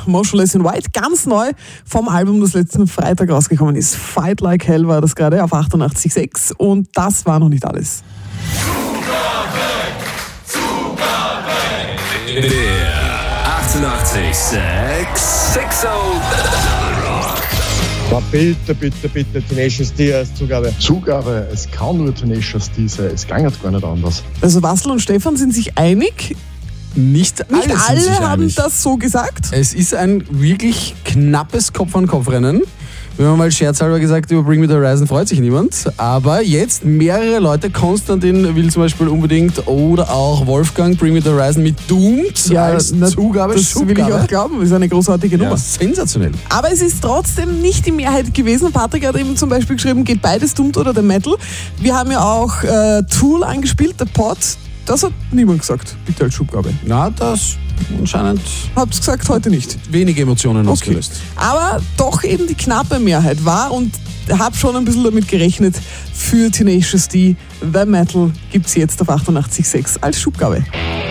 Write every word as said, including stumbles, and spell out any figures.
Motionless in White, ganz neu vom Album, das letzten Freitag rausgekommen ist. Fight Like Hell war das gerade auf achtundachtzig Komma sechs und das war noch nicht alles. Der achtundachtzig Komma sechs Sexo Aber bitte, bitte, bitte, Tenacious D als Zugabe. Zugabe, es kann nur Tenacious D sein, es ging jetzt gar nicht anders. Also Wasserl und Stefan sind sich einig. Nicht alle, Nicht sind alle sich haben einig. das so gesagt. Es ist ein wirklich knappes Kopf-an-Kopf-Rennen. Wir haben mal scherzhalber gesagt, über Bring Me The Horizon freut sich niemand. Aber jetzt mehrere Leute, Konstantin will zum Beispiel unbedingt oder auch Wolfgang Bring Me The Horizon mit Doomed als na, Zugabe. das will ich Schubgabe. auch glauben, ist eine großartige Nummer. Ja, sensationell. Aber es ist trotzdem nicht die Mehrheit gewesen. Patrick hat eben zum Beispiel geschrieben, geht beides Doomed oder der Metal. Wir haben ja auch äh, Tool angespielt, der Pod. Das hat niemand gesagt, bitte als Schubgabe. Na, das anscheinend Hab's gesagt, heute nicht. wenige Emotionen Okay. ausgelöst. Aber doch eben die knappe Mehrheit war und habe schon ein bisschen damit gerechnet, für Tenacious D, The Metal gibt's jetzt auf achtundachtzig Komma sechs als Schubgabe.